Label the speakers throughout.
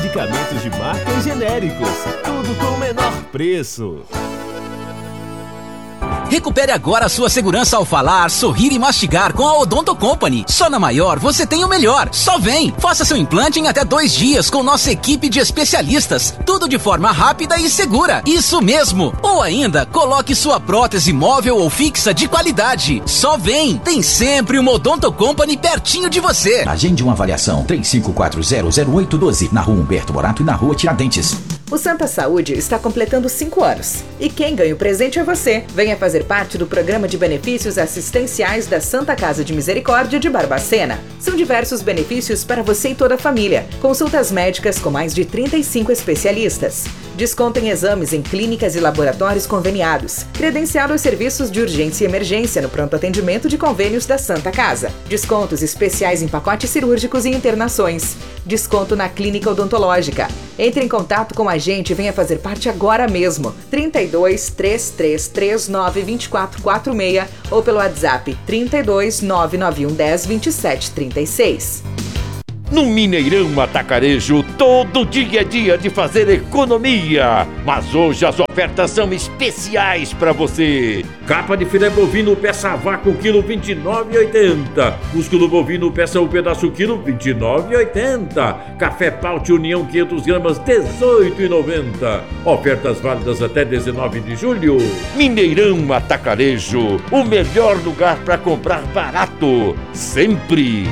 Speaker 1: medicamentos de marca e genéricos, tudo com o menor preço.
Speaker 2: Recupere agora a sua segurança ao falar, sorrir e mastigar com a Odonto Company. Só na Maior você tem o melhor. Só vem! Faça seu implante em até 2 dias com nossa equipe de especialistas. Tudo de forma rápida e segura. Isso mesmo! Ou ainda, coloque sua prótese móvel ou fixa de qualidade. Só vem! Tem sempre uma Odonto Company pertinho de você.
Speaker 3: Agende uma avaliação 35400812 na Rua Humberto Morato e na Rua Tiradentes.
Speaker 4: O Santa Saúde está completando 5 anos. E quem ganha o presente é você. Venha fazer parte do programa de benefícios assistenciais da Santa Casa de Misericórdia de Barbacena. São diversos benefícios para você e toda a família. Consultas médicas com mais de 35 especialistas. Desconto em exames em clínicas e laboratórios conveniados. Credenciado aos serviços de urgência e emergência no pronto atendimento de convênios da Santa Casa. Descontos especiais em pacotes cirúrgicos e internações. Desconto na clínica odontológica. Entre em contato com a gente e venha fazer parte agora mesmo. 32 3339 2446 ou pelo WhatsApp 32 991 10 27 36.
Speaker 5: No Mineirão Atacarejo, todo dia é dia de fazer economia. Mas hoje as ofertas são especiais para você. Capa de filé bovino peça vácuo quilo R$ 29,80. Músculo bovino peça um pedaço quilo R$ 29,80. Café Paute União 500 gramas R$ 18,90. Ofertas válidas até 19 de julho. Mineirão Atacarejo, o melhor lugar para comprar barato. Sempre.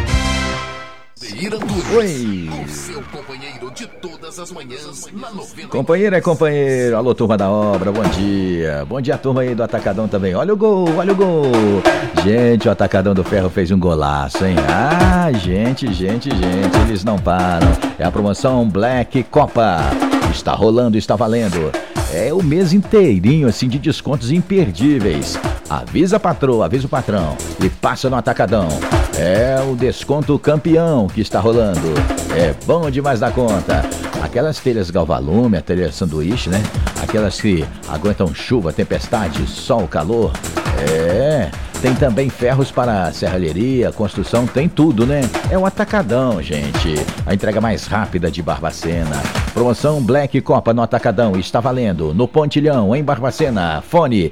Speaker 6: Oi. O seu companheiro de todas as manhãs na 90.
Speaker 7: Companheiro é companheiro. Alô, turma da obra, bom dia. Bom dia, turma aí do Atacadão também. Olha o gol, olha o gol. Gente, o Atacadão do Ferro fez um golaço, hein? Ah, gente, eles não param. É a promoção Black Copa. Está rolando, está valendo. É o mês inteirinho, assim, de descontos imperdíveis. Avisa a patroa, avisa o patrão e passa no Atacadão. É o desconto campeão que está rolando. É bom demais da conta. Aquelas telhas Galvalume, a telha sanduíche, né? Aquelas que aguentam chuva, tempestade, sol, calor. Tem também ferros para serralheria, construção, tem tudo, né? É o Atacadão, gente. A entrega mais rápida de Barbacena. Promoção Black Copa no Atacadão está valendo. No Pontilhão, em Barbacena. Fone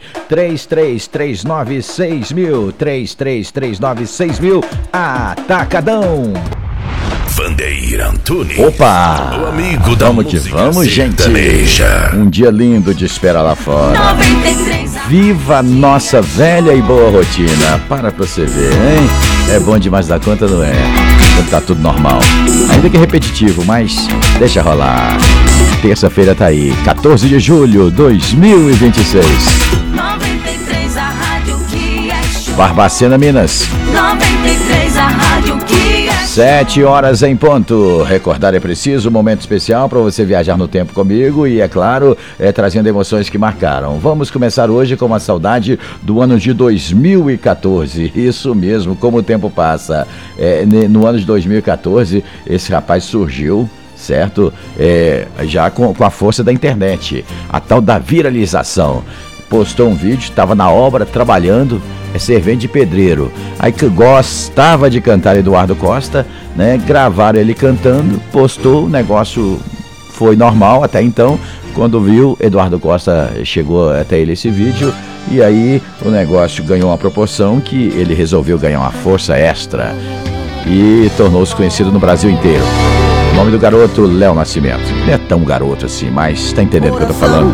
Speaker 7: 33396000. 33396000. Atacadão.
Speaker 8: Vandeir Antunes.
Speaker 7: Opa!
Speaker 8: O amigo da
Speaker 7: vamos que vamos, gente.
Speaker 8: Sertaneja.
Speaker 7: Um dia lindo de espera lá fora.
Speaker 9: 93.
Speaker 7: Viva nossa velha e boa rotina. Para pra você ver, hein? É bom demais da conta, não é? Quando tá tudo normal. Ainda que repetitivo, mas deixa rolar. Terça-feira tá aí, 14 de julho de 2026.
Speaker 9: 93, a rádio que é show.
Speaker 7: Barbacena, Minas.
Speaker 9: 93, a rádio que é
Speaker 7: 7 horas em ponto. Recordar é preciso, um momento especial para você viajar no tempo comigo e, é claro, trazendo emoções que marcaram. Vamos começar hoje com uma saudade do ano de 2014. Isso mesmo, como o tempo passa. No ano de 2014, esse rapaz surgiu, certo? Já com a força da internet, a tal da viralização. Postou um vídeo, estava na obra, trabalhando, servente de pedreiro. Aí que gostava de cantar Eduardo Costa, né? Gravaram ele cantando, postou, o negócio foi normal até então. Quando viu, Eduardo Costa chegou até ele esse vídeo e aí o negócio ganhou uma proporção que ele resolveu ganhar uma força extra e tornou-se conhecido no Brasil inteiro. O nome do garoto, Léo Nascimento. Não é tão garoto assim, mas tá entendendo o que eu tô falando.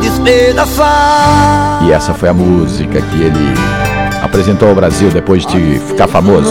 Speaker 7: E essa foi a música que ele apresentou ao Brasil depois de ficar famoso.